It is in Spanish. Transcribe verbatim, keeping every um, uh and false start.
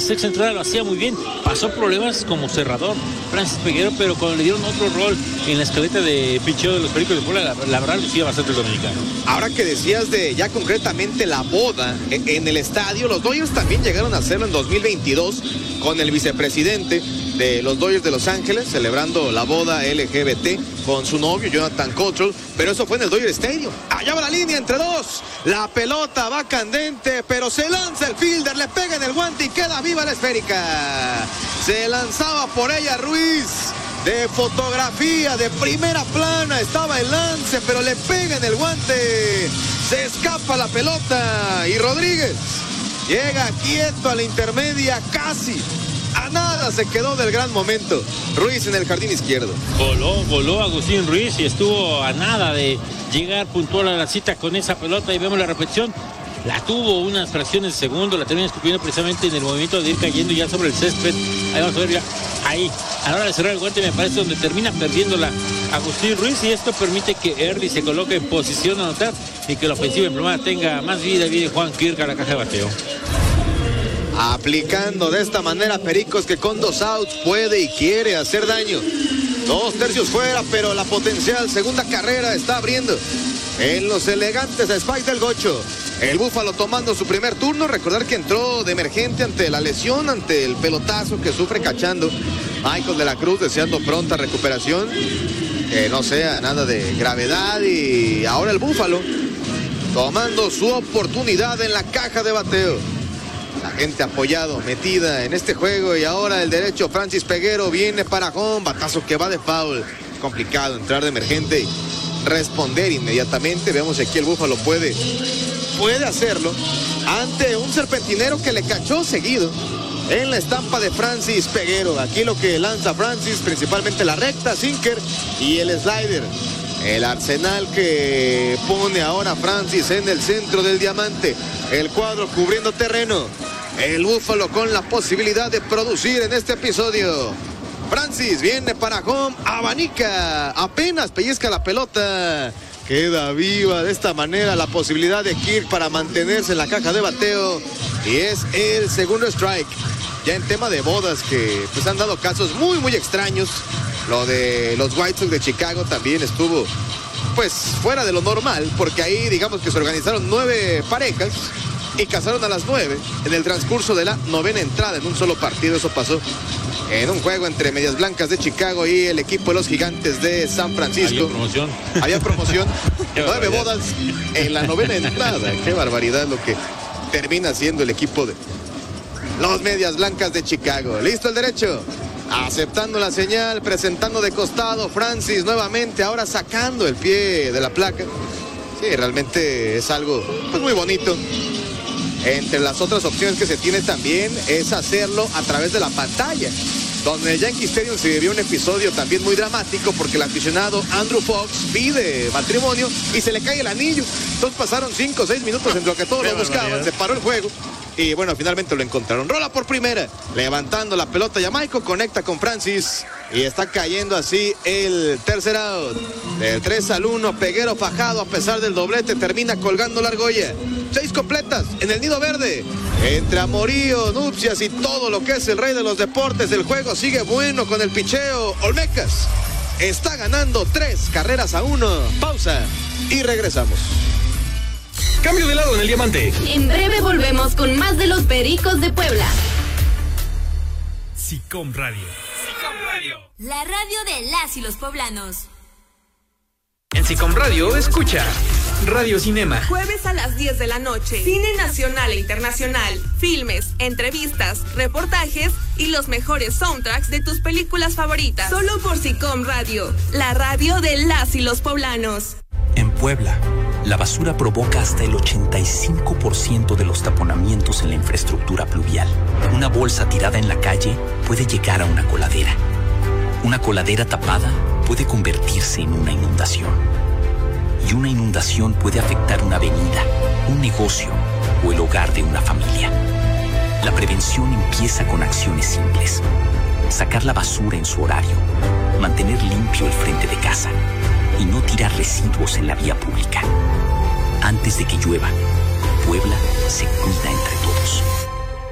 tercer central lo hacía muy bien. Pasó problemas como cerrador Francis Peguero, pero cuando le dieron otro rol en la escaleta de picheo de los Pericos de Puebla, la, la verdad lucía bastante el dominicano. Ahora que decías de ya concretamente la boda en, en el estadio, los Dodgers también llegaron a hacerlo en dos mil veintidós con el vicepresidente de los Dodgers de Los Ángeles, celebrando la boda L G B T con su novio Jonathan Cottrell, pero eso fue en el Dodger Stadium. Allá va la línea entre dos, la pelota va candente, pero se lanza el fielder, le pega en el guante y queda viva la esférica. Se lanzaba por ella Ruiz, de fotografía, de primera plana, estaba el lance, pero le pega en el guante, se escapa la pelota y Rodríguez llega quieto a la intermedia, casi a nada se quedó del gran momento. Ruiz en el jardín izquierdo. Voló, voló Agustín Ruiz y estuvo a nada de llegar puntual a la cita con esa pelota, y vemos la repetición. La tuvo unas fracciones de segundo, la termina escupiendo precisamente en el movimiento de ir cayendo ya sobre el césped. Ahí vamos a ver ya, ahí, a la hora de cerrar el guante me parece donde termina perdiéndola Agustín Ruiz, y esto permite que Early se coloque en posición de anotar y que la ofensiva emplumada tenga más vida. Viene Juan Kirk a la caja de bateo. Aplicando de esta manera Pericos, que con dos outs puede y quiere hacer daño. Dos tercios fuera, pero la potencial segunda carrera está abriendo en los elegantes Spikes del Gocho. El Búfalo tomando su primer turno. Recordar que entró de emergente ante la lesión, ante el pelotazo que sufre cachando Michael de la Cruz, deseando pronta recuperación, que no sea nada de gravedad. Y ahora el Búfalo tomando su oportunidad en la caja de bateo. La gente apoyado, metida en este juego, y ahora el derecho Francis Peguero viene para home, batazo que va de foul. Complicado entrar de emergente y responder inmediatamente. Vemos si aquí el Búfalo puede, puede hacerlo ante un serpentinero que le cachó seguido en la estampa de Francis Peguero. Aquí lo que lanza Francis, principalmente la recta, sinker y el slider. El arsenal que pone ahora Francis en el centro del diamante. El cuadro cubriendo terreno. El Búfalo con la posibilidad de producir en este episodio. Francis viene para home, abanica, apenas pellizca la pelota. Queda viva de esta manera la posibilidad de Kirk para mantenerse en la caja de bateo. Y es el segundo strike. Ya en tema de bodas, que pues han dado casos muy muy extraños. Lo de los White Sox de Chicago también estuvo pues fuera de lo normal, porque ahí digamos que se organizaron nueve parejas y casaron a las nueve en el transcurso de la novena entrada en un solo partido. Eso pasó en un juego entre Medias Blancas de Chicago y el equipo de los Gigantes de San Francisco. Había promoción. Había promoción. Nueve bodas en la novena entrada. Qué barbaridad lo que termina siendo el equipo de los Medias Blancas de Chicago. Listo el derecho. Aceptando la señal, presentando de costado Francis nuevamente, ahora sacando el pie de la placa. Sí, realmente es algo pues muy bonito. Entre las otras opciones que se tiene también es hacerlo a través de la pantalla, donde en el Yankee Stadium se vivió un episodio también muy dramático, porque el aficionado Andrew Fox pide matrimonio y se le cae el anillo. Entonces pasaron cinco o seis minutos en lo que todos lo buscaban, se paró el juego y bueno, finalmente lo encontraron. Rola por primera, levantando la pelota Jamaico, conecta con Francis y está cayendo así el tercer out. Del tres al uno, Peguero fajado a pesar del doblete, termina colgando la argolla. Seis completas en el Nido Verde. Entre amorío, nupcias y todo lo que es el rey de los deportes, el juego sigue bueno con el picheo. Olmecas está ganando tres carreras a uno. Pausa y regresamos. Cambio de lado en el diamante. En breve volvemos con más de los Pericos de Puebla. SICOM Radio. SICOM Radio. La radio de las y los poblanos. En SICOM Radio escucha Radio Cinema. Jueves a las diez de la noche. Cine nacional e internacional. Filmes, entrevistas, reportajes y los mejores soundtracks de tus películas favoritas. Solo por SICOM Radio, la radio de las y los poblanos. En Puebla, la basura provoca hasta el ochenta y cinco por ciento de los taponamientos en la infraestructura pluvial. Una bolsa tirada en la calle puede llegar a una coladera. Una coladera tapada puede convertirse en una inundación. Y una inundación puede afectar una avenida, un negocio o el hogar de una familia. La prevención empieza con acciones simples. Sacar la basura en su horario, mantener limpio el frente de casa y no tirar residuos en la vía pública. Antes de que llueva, Puebla se cuida entre todos.